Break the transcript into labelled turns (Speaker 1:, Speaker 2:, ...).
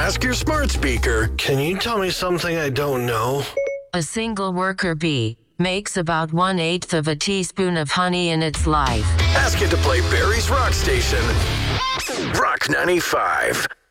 Speaker 1: Ask your smart speaker, can you tell me something I don't know?
Speaker 2: A single worker bee makes about 1/8 of a teaspoon of honey in its life.
Speaker 1: Ask it to play Barry's Rock Station. Rock 95.